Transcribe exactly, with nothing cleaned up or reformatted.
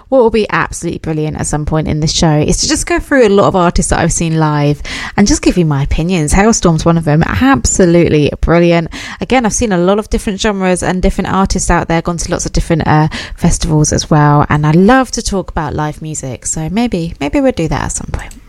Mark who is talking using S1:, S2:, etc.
S1: what will be absolutely brilliant at some point in the show is to just go through a lot of artists that I've seen live and just give you my opinions. Hailstorm's one of them. Absolutely brilliant. Again, I've seen a lot of different genres and different artists out there, gone to lots of different uh, festivals as well, and I love to talk about live music, so maybe maybe we'll do that at some point.